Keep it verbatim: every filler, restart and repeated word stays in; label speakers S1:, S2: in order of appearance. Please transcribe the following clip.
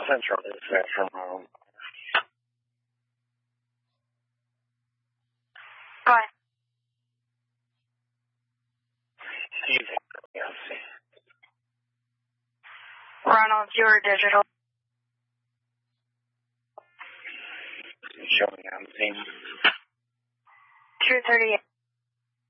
S1: Central is that from home.
S2: Go ahead.
S1: Easy. Yes.
S2: Ronald, your digital.
S1: Showing on scene.
S2: two thirty-eight.